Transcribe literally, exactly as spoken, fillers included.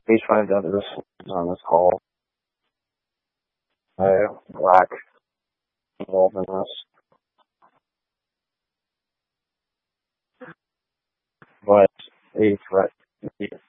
Please find others on this call. I lack involvement in this, but a threat.